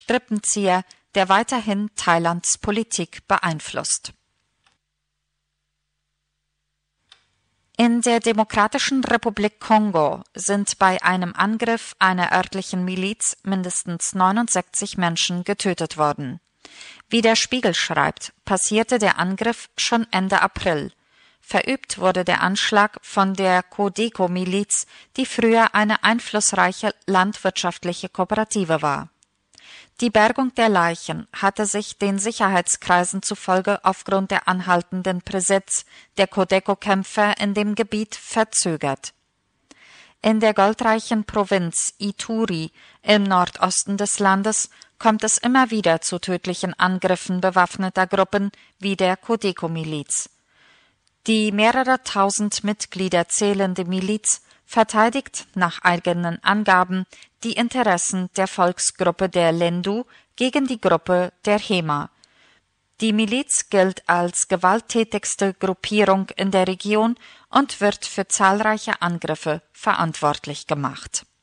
Strippenzieher, der weiterhin Thailands Politik beeinflusst. In der Demokratischen Republik Kongo sind bei einem Angriff einer örtlichen Miliz mindestens 69 Menschen getötet worden. Wie der Spiegel schreibt, passierte der Angriff schon Ende April. Verübt wurde der Anschlag von der Codeco-Miliz, die früher eine einflussreiche landwirtschaftliche Kooperative war. Die Bergung der Leichen hatte sich den Sicherheitskreisen zufolge aufgrund der anhaltenden Präsenz der Codeco-Kämpfer in dem Gebiet verzögert. In der goldreichen Provinz Ituri im Nordosten des Landes kommt es immer wieder zu tödlichen Angriffen bewaffneter Gruppen wie der Codeco-Miliz. Die mehrere tausend Mitglieder zählende Miliz verteidigt nach eigenen Angaben die Interessen der Volksgruppe der Lendu gegen die Gruppe der Hema. Die Miliz gilt als gewalttätigste Gruppierung in der Region und wird für zahlreiche Angriffe verantwortlich gemacht.